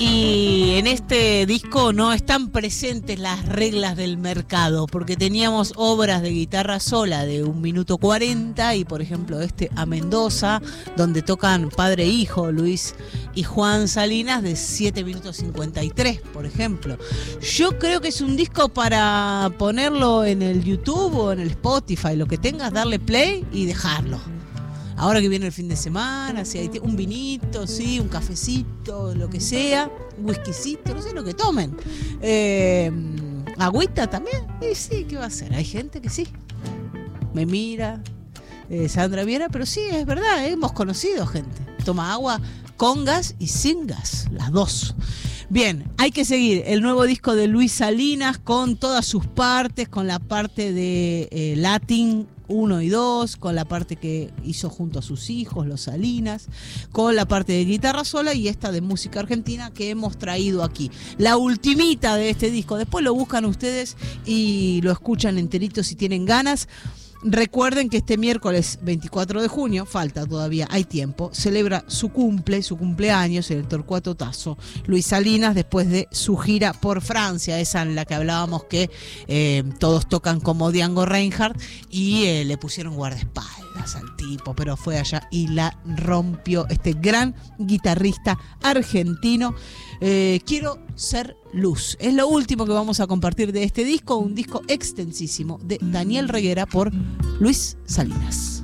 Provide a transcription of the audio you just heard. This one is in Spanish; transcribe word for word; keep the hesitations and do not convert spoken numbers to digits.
Y en este disco no están presentes las reglas del mercado, porque teníamos obras de guitarra sola de un minuto cuarenta y, por ejemplo, este A Mendoza, donde tocan padre e hijo, Luis y Juan Salinas, de siete minutos cincuenta y tres, por ejemplo. Yo creo que es un disco para ponerlo en el YouTube o en el Spotify, lo que tengas, darle play y dejarlo. Ahora que viene el fin de semana, si hay un vinito, sí, un cafecito, lo que sea, un whiskycito, no sé lo que tomen. Eh, agüita también, y sí, ¿qué va a hacer? Hay gente que sí. Me mira, eh, Sandra Viera, pero sí, es verdad, eh, hemos conocido gente. Toma agua con gas y sin gas, las dos. Bien, hay que seguir el nuevo disco de Luis Salinas con todas sus partes, con la parte de eh, Latin uno y dos, con la parte que hizo junto a sus hijos, los Salinas, con la parte de guitarra sola y esta de música argentina que hemos traído aquí. La ultimita de este disco, después lo buscan ustedes y lo escuchan enterito si tienen ganas. Recuerden que este miércoles veinticuatro de junio, falta todavía, hay tiempo, celebra su cumple, su cumpleaños en el Torcuato Tazo, Luis Salinas, después de su gira por Francia, esa en la que hablábamos que eh, todos tocan como Django Reinhardt y eh, le pusieron guardaespaldas al tipo, pero fue allá y la rompió este gran guitarrista argentino. Eh, quiero ser luz. Es lo último que vamos a compartir de este disco, un disco extensísimo de Daniel Reguera por Luis Salinas.